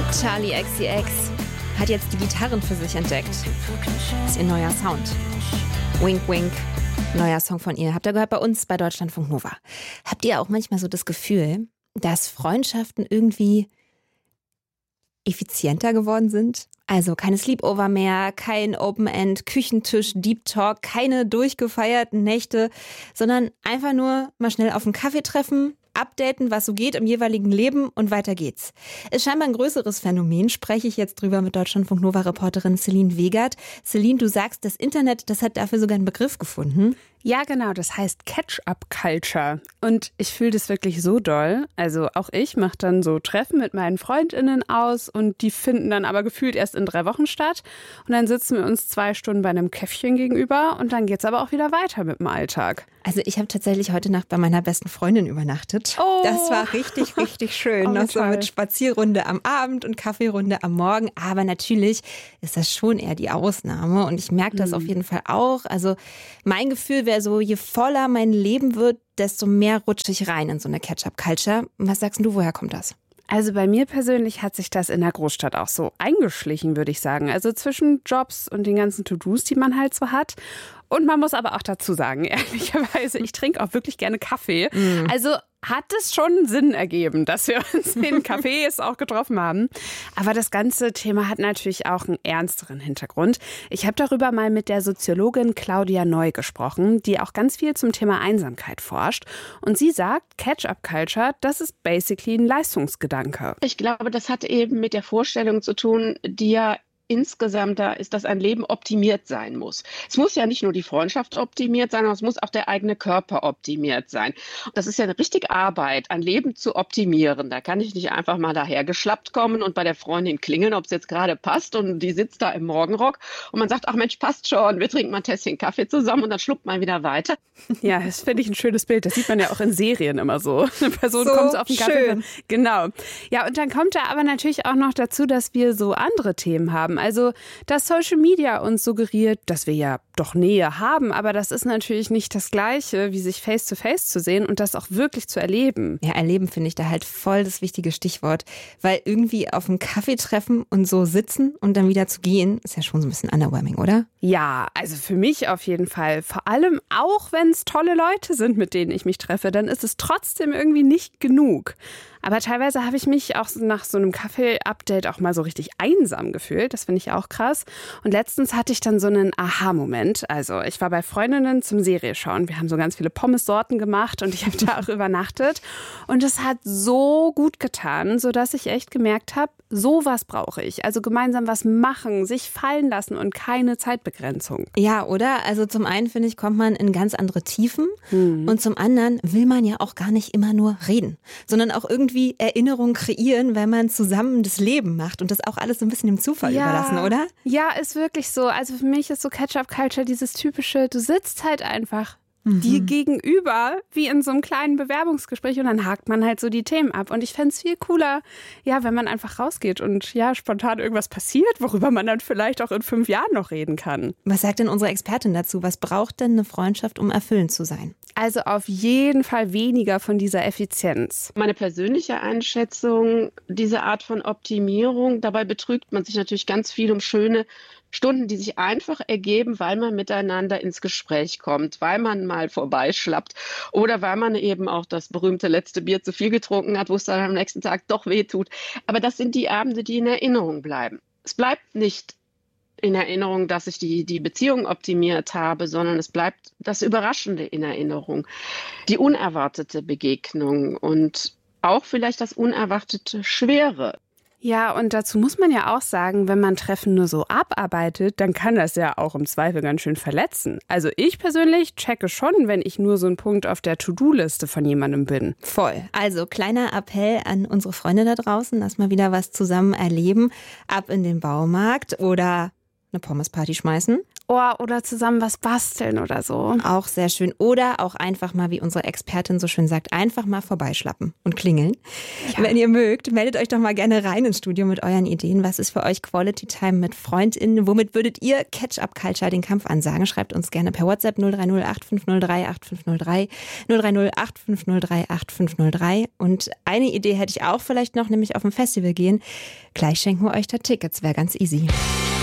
Charli XCX hat jetzt die Gitarren für sich entdeckt. Das ist ihr neuer Sound. Wink, wink. Neuer Song von ihr. Habt ihr gehört bei uns bei Deutschlandfunk Nova. Habt ihr auch manchmal so das Gefühl, dass Freundschaften irgendwie effizienter geworden sind? Also keine Sleepover mehr, kein Open-End, Küchentisch, Deep Talk, keine durchgefeierten Nächte, sondern einfach nur mal schnell auf einen Kaffee treffen, updaten, was so geht im jeweiligen Leben und weiter geht's. Ist scheinbar ein größeres Phänomen, spreche ich jetzt drüber mit Deutschlandfunk Nova-Reporterin Celine Wegert. Celine, du sagst, das Internet, das hat dafür sogar einen Begriff gefunden. Ja, genau, das heißt Catch-up-Culture. Und ich fühle das wirklich so doll. Also auch ich mache dann so Treffen mit meinen FreundInnen aus und die finden dann aber gefühlt erst in 3 Wochen statt. Und dann sitzen wir uns 2 Stunden bei einem Käffchen gegenüber und dann geht's aber auch wieder weiter mit dem Alltag. Also ich habe tatsächlich heute Nacht bei meiner besten Freundin übernachtet. Oh. Das war richtig, richtig schön. Noch so mit Spazierrunde am Abend und Kaffeerunde am Morgen. Aber natürlich ist das schon eher die Ausnahme. Und ich merke das auf jeden Fall auch. Also mein Gefühl wäre so, je voller mein Leben wird, desto mehr rutsche ich rein in so eine Catch-up-Culture. Was sagst du, woher kommt das? Also bei mir persönlich hat sich das in der Großstadt auch so eingeschlichen, würde ich sagen. Also zwischen Jobs und den ganzen To-Dos, die man halt so hat. Und man muss aber auch dazu sagen, ehrlicherweise, ich trinke auch wirklich gerne Kaffee. Also hat es schon Sinn ergeben, dass wir uns in Cafés auch getroffen haben. Aber das ganze Thema hat natürlich auch einen ernsteren Hintergrund. Ich habe darüber mal mit der Soziologin Claudia Neu gesprochen, die auch ganz viel zum Thema Einsamkeit forscht. Und sie sagt, Catch-up-Culture, das ist basically ein Leistungsgedanke. Ich glaube, das hat eben mit der Vorstellung zu tun, die ja insgesamt da ist, dass ein Leben optimiert sein muss. Es muss ja nicht nur die Freundschaft optimiert sein, sondern es muss auch der eigene Körper optimiert sein. Das ist ja eine richtige Arbeit, ein Leben zu optimieren. Da kann ich nicht einfach mal dahergeschlappt kommen und bei der Freundin klingeln, ob es jetzt gerade passt und die sitzt da im Morgenrock und man sagt, ach Mensch, passt schon, wir trinken mal ein Tässchen Kaffee zusammen und dann schluckt man wieder weiter. Ja, das finde ich ein schönes Bild. Das sieht man ja auch in Serien immer so. Eine Person so kommt auf den Kaffee. Schön. Genau. Ja, und dann kommt da aber natürlich auch noch dazu, dass wir so andere Themen haben. Also, dass Social Media uns suggeriert, dass wir ja doch Nähe haben, aber das ist natürlich nicht das Gleiche, wie sich Face-to-Face zu sehen und das auch wirklich zu erleben. Ja, erleben finde ich da halt voll das wichtige Stichwort, weil irgendwie auf einen Kaffee treffen und so sitzen und dann wieder zu gehen, ist ja schon so ein bisschen underwhelming, oder? Ja, also für mich auf jeden Fall. Vor allem auch, wenn es tolle Leute sind, mit denen ich mich treffe, dann ist es trotzdem irgendwie nicht genug. Aber teilweise habe ich mich auch nach so einem Kaffee-Update auch mal so richtig einsam gefühlt. Das finde ich auch krass. Und letztens hatte ich dann so einen Aha-Moment. Also ich war bei Freundinnen zum Serie schauen. Wir haben so ganz viele Pommes-Sorten gemacht und ich habe da auch übernachtet. Und es hat so gut getan, sodass ich echt gemerkt habe, sowas brauche ich. Also gemeinsam was machen, sich fallen lassen und keine Zeitbegrenzung. Ja, oder? Also zum einen, finde ich, kommt man in ganz andere Tiefen. Und zum anderen will man ja auch gar nicht immer nur reden, sondern auch irgendwie Erinnerungen kreieren, weil man zusammen das Leben macht und das auch alles so ein bisschen dem Zufall überlassen, oder? Ja, ist wirklich so. Also für mich ist so Catch-up-Culture dieses typische, du sitzt halt einfach dir gegenüber, wie in so einem kleinen Bewerbungsgespräch und dann hakt man halt so die Themen ab. Und ich fände es viel cooler, ja, wenn man einfach rausgeht und ja, spontan irgendwas passiert, worüber man dann vielleicht auch in 5 Jahren noch reden kann. Was sagt denn unsere Expertin dazu? Was braucht denn eine Freundschaft, um erfüllend zu sein? Also auf jeden Fall weniger von dieser Effizienz. Meine persönliche Einschätzung, diese Art von Optimierung, dabei betrügt man sich natürlich ganz viel um schöne Stunden, die sich einfach ergeben, weil man miteinander ins Gespräch kommt, weil man mal vorbeischlappt oder weil man eben auch das berühmte letzte Bier zu viel getrunken hat, wo es dann am nächsten Tag doch wehtut. Aber das sind die Abende, die in Erinnerung bleiben. Es bleibt nicht in Erinnerung, dass ich die Beziehung optimiert habe, sondern es bleibt das Überraschende in Erinnerung, die unerwartete Begegnung und auch vielleicht das unerwartete Schwere. Ja, und dazu muss man ja auch sagen, wenn man Treffen nur so abarbeitet, dann kann das ja auch im Zweifel ganz schön verletzen. Also ich persönlich checke schon, wenn ich nur so ein Punkt auf der To-Do-Liste von jemandem bin. Voll. Also kleiner Appell an unsere Freunde da draußen, lass mal wieder was zusammen erleben. Ab in den Baumarkt oder eine Pommesparty schmeißen. Oh, oder zusammen was basteln oder so. Auch sehr schön. Oder auch einfach mal, wie unsere Expertin so schön sagt, einfach mal vorbeischlappen und klingeln. Ja. Wenn ihr mögt, meldet euch doch mal gerne rein ins Studio mit euren Ideen. Was ist für euch Quality Time mit FreundInnen? Womit würdet ihr Catch-up-Culture den Kampf ansagen? Schreibt uns gerne per WhatsApp 030 8503 8503 030 8503 8503. Und eine Idee hätte ich auch vielleicht noch, nämlich auf ein Festival gehen. Gleich schenken wir euch da Tickets, wäre ganz easy.